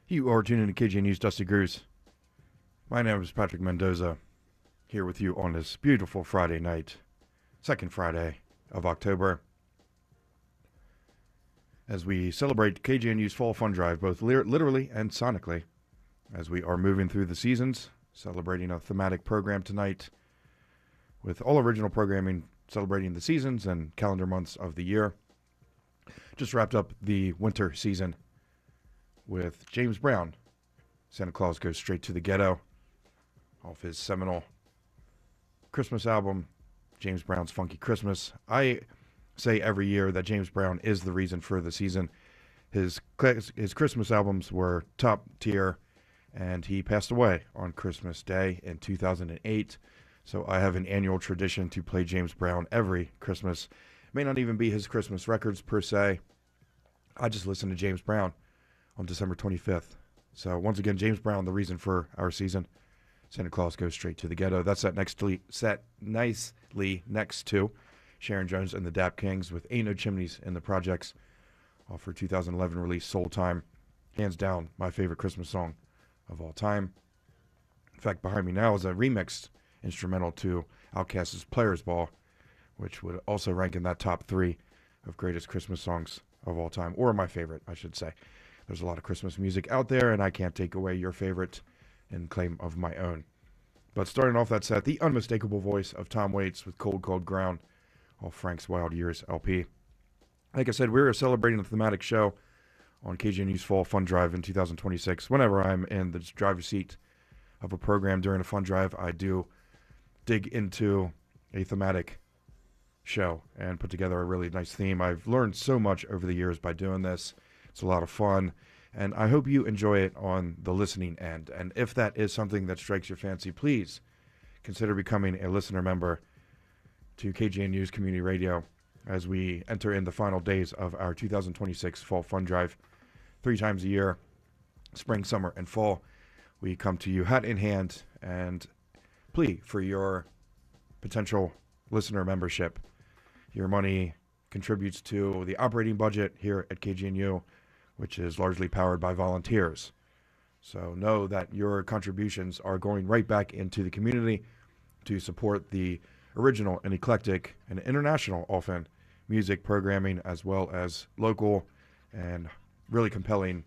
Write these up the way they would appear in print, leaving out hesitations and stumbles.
You are tuning to KJ News Dusty Grooves. My name is Patrick Mendoza, here with you on this beautiful Friday night, second Friday of October, as we celebrate KJNU's Fall Fun Drive, both literally and sonically, as we are moving through the seasons, celebrating a thematic program tonight with all original programming celebrating the seasons and calendar months of the year. Just wrapped up the winter season with James Brown. Santa Claus Goes Straight to the Ghetto, off his seminal Christmas album, James Brown's Funky Christmas. I say every year that James Brown is the reason for the season. His Christmas albums were top tier, and he passed away on Christmas Day in 2008. So I have an annual tradition to play James Brown every Christmas. It may not even be his Christmas records per se. I just listen to James Brown on December 25th. So once again, James Brown, the reason for our season. Santa Claus Goes Straight to the Ghetto. That's set nicely next to Sharon Jones and the Dap Kings with Ain't No Chimneys in the Projects, off her 2011 release Soul Time. Hands down, my favorite Christmas song of all time. In fact, behind me now is a remixed instrumental to Outkast's Players Ball, which would also rank in that top 3 of greatest Christmas songs of all time, or my favorite, I should say. There's a lot of Christmas music out there, and I can't take away your favorite in claim of my own. But starting off that set, the unmistakable voice of Tom Waits with Cold Cold Ground, off Frank's Wild Years LP. Like I said, we're celebrating a thematic show on KJNU's Fall Fun Drive in 2026. Whenever I'm in the driver's seat of a program during a fun drive, I do dig into a thematic show and put together a really nice theme. I've learned so much over the years by doing this. It's a lot of fun, and I hope you enjoy it on the listening end. And if that is something that strikes your fancy, please consider becoming a listener member to KJNU's Community Radio as we enter in the final days of our 2026 Fall Fun Drive. 3 times a year, spring, summer, and fall, we come to you hat in hand and plea for your potential listener membership. Your money contributes to the operating budget here at KGNU, which is largely powered by volunteers. So know that your contributions are going right back into the community to support the original and eclectic and international, often, music programming, as well as local and really compelling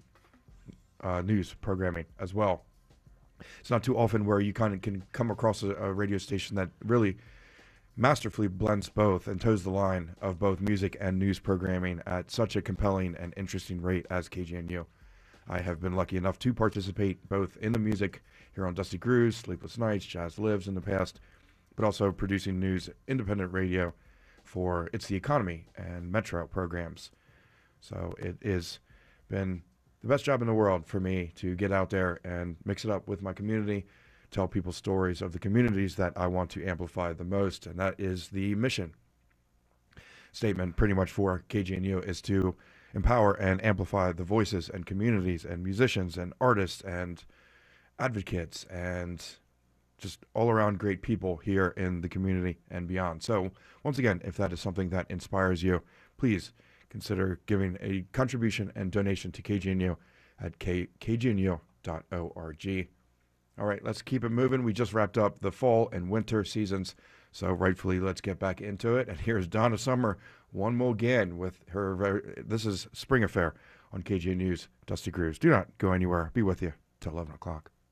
news programming as well. It's not too often where you kind of can come across a radio station that really masterfully blends both and toes the line of both music and news programming at such a compelling and interesting rate as KGNU. I have been lucky enough to participate both in the music here on Dusty Grooves, Sleepless Nights, Jazz Lives in the past, but also producing news independent radio for It's the Economy and Metro programs. So it has been the best job in the world for me to get out there and mix it up with my community, tell people stories of the communities that I want to amplify the most, and that is the mission statement pretty much for KGNU, is to empower and amplify the voices and communities and musicians and artists and advocates and just all around great people here in the community and beyond. So once again, if that is something that inspires you, please consider giving a contribution and donation to KGNU at kgnu.org. All right, let's keep it moving. We just wrapped up the fall and winter seasons, so rightfully let's get back into it. And here's Donna Summer one more again with her. This is Spring Affair on KGNU's Dusty Grooves. Do not go anywhere. Be with you till 11 o'clock.